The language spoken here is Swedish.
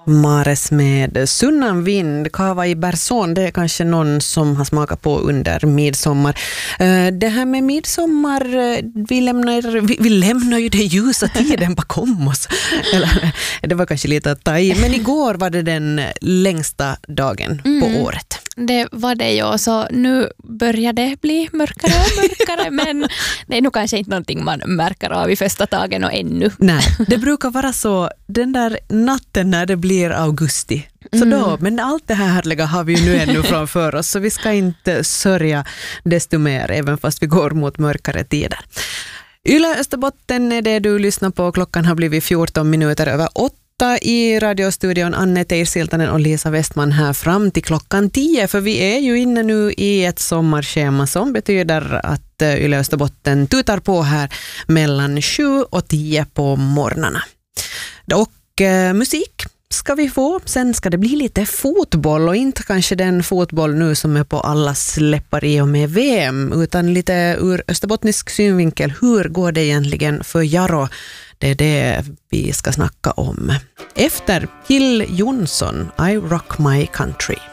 Mares med Sunnan vind, kava i Berson, det är kanske någon som har smakat på under midsommar. Det här med midsommar, vi lämnar ju den ljusa tiden bakom oss. Eller, det var kanske lite att ta i, men igår var det den längsta dagen på året. Det var det ju, så nu börjar det bli mörkare och mörkare, men det är nog kanske inte någonting man märker av i första tagen och ännu. Nej, det brukar vara så den där natten när det blir augusti. Så då, men allt det här härliga har vi ju nu ännu framför oss, så vi ska inte sörja desto mer, även fast vi går mot mörkare tider. Yle Österbotten är det du lyssnar på. Klockan har blivit 14 minuter över 8 i radiostudion. Anne Teirsiltanen och Lisa Westman här fram till klockan 10, för vi är ju inne nu i ett sommarschema som betyder att Yle Österbotten tutar på här mellan 7 och 10 på morgnarna. Och musik ska vi få. Sen ska det bli lite fotboll, och inte kanske den fotboll nu som är på allas läppar i och med VM, utan lite ur österbottnisk synvinkel. Hur går det egentligen för Jaro? Det är det vi ska snacka om. Efter Jill Johnson, I Rock My Country.